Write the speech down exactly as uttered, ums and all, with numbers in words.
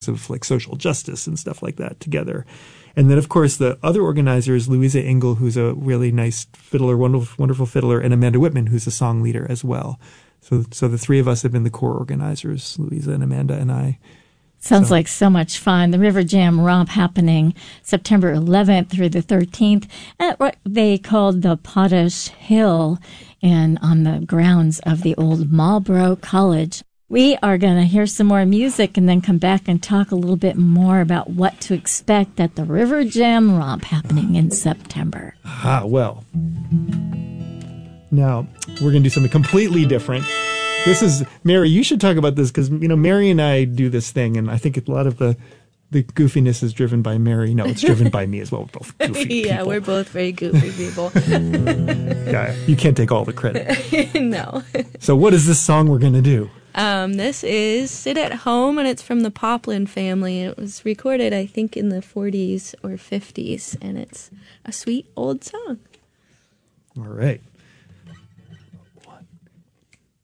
of like social justice and stuff like that together. And then, of course, the other organizers, Louisa Engel, who's a really nice fiddler, wonderful, wonderful fiddler, and Amanda Whitman, who's a song leader as well. So, so the three of us have been the core organizers, Louisa and Amanda and I. Sounds so. like so much fun. The River Jam Romp happening September eleventh through the thirteenth at what they called the Potash Hill and on the grounds of the old Marlborough College. We are going to hear some more music and then come back and talk a little bit more about what to expect at the River Jam Romp happening in September. Ah, well. Now, we're going to do something completely different. This is, Mary, you should talk about this because, you know, Mary and I do this thing, and I think a lot of the, the goofiness is driven by Mary. No, it's driven by me as well. We're both goofy Yeah, people. we're both very goofy people. Yeah, you can't take all the credit. No. So what is this song we're going to do? Um, this is Sit at Home, and it's from the Poplin family. It was recorded, I think, in the forties or fifties, and it's a sweet old song. All right.